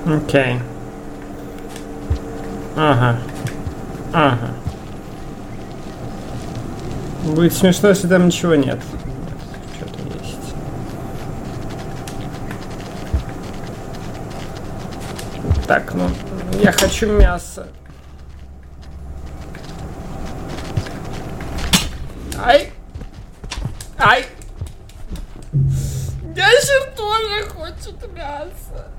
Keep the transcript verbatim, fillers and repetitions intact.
Окей. Ага. Ага. Будет смешно, если там ничего нет. Что-то есть. Так, ну, я хочу мясо. Ай! Ай! Ящер тоже хочет мясо.